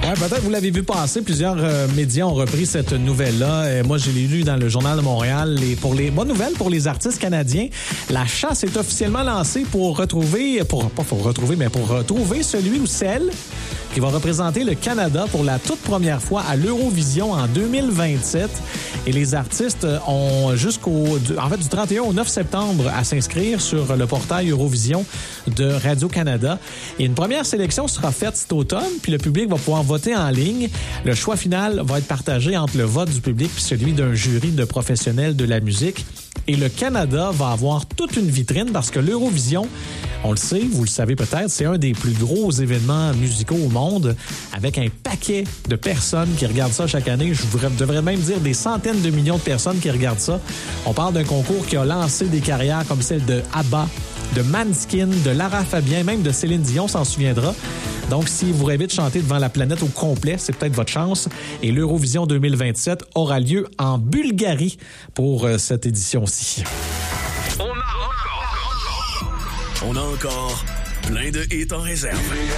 Ouais, peut-être vous l'avez vu passer. Plusieurs médias ont repris cette nouvelle-là. Moi, je l'ai lu dans le Journal de Montréal. Pour les bonnes nouvelles pour les artistes canadiens, la chasse est officiellement lancée pour retrouver celui ou celle qui va représenter le Canada pour la toute première fois à l'Eurovision en 2027. Et les artistes ont du 31 au 9 septembre à s'inscrire sur le portail Eurovision de Radio-Canada. Et une première sélection sera faite cet automne, puis le public va pouvoir voter en ligne. Le choix final va être partagé entre le vote du public puis celui d'un jury de professionnels de la musique. Et le Canada va avoir toute une vitrine parce que l'Eurovision, on le sait, vous le savez peut-être, c'est un des plus gros événements musicaux au monde avec un paquet de personnes qui regardent ça chaque année. Je devrais même dire des centaines de millions de personnes qui regardent ça. On parle d'un concours qui a lancé des carrières comme celle de ABBA, de Maneskin, de Lara Fabian, même de Céline Dion, s'en souviendra. Donc, si vous rêvez de chanter devant la planète au complet, c'est peut-être votre chance. Et l'Eurovision 2027 aura lieu en Bulgarie pour cette édition-ci. On a encore plein de hits en réserve.